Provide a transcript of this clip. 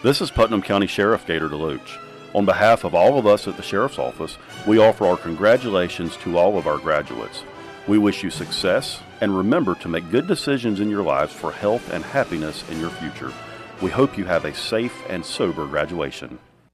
This is Putnam County Sheriff Gator DeLoach. On behalf of all of us at the Sheriff's Office, we offer our congratulations to all of our graduates. We wish you success, and remember to make good decisions in your lives for health and happiness in your future. We hope you have a safe and sober graduation.